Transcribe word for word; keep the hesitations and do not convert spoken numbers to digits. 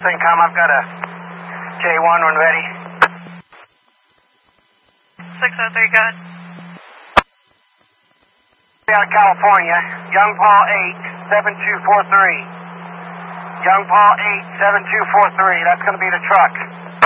CENTCOM, I've got a J one when ready. six oh three, go ahead. Out of California, Young Paul eight seven two four three. Young Paul eight seven two four three, that's going to be the truck.